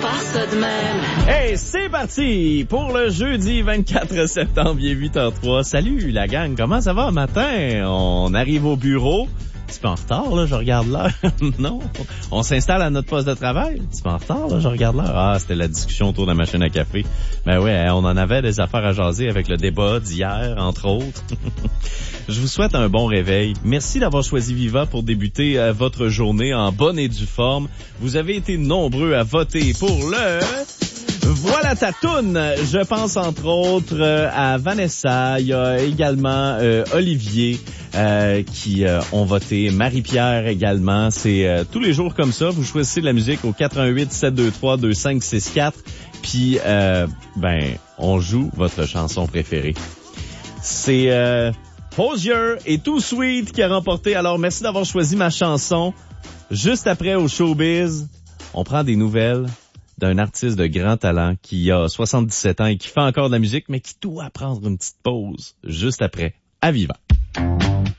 faire ça de même. Hey, c'est parti pour le jeudi 24 septembre, il est 8h03. Salut la gang, comment ça va matin? On arrive au bureau. Un petit peu en retard, là, je regarde l'heure. Non, on s'installe à notre poste de travail. Un petit peu en retard, là, je regarde l'heure. Ah, c'était la discussion autour de la machine à café. Ben ouais, on en avait des affaires à jaser avec le débat d'hier, entre autres. Je vous souhaite un bon réveil. Merci d'avoir choisi Viva pour débuter votre journée en bonne et due forme. Vous avez été nombreux à voter pour le... Voilà ta toune. Je pense entre autres à Vanessa. Il y a également Olivier qui ont voté. Marie-Pierre également. C'est tous les jours comme ça. Vous choisissez de la musique au 418-723-2564. Puis, on joue votre chanson préférée. C'est Hosier et Too Sweet qui a remporté. Alors, merci d'avoir choisi ma chanson. Juste après au Showbiz, on prend des nouvelles d'un artiste de grand talent qui a 77 ans et qui fait encore de la musique, mais qui doit prendre une petite pause juste après à Viva.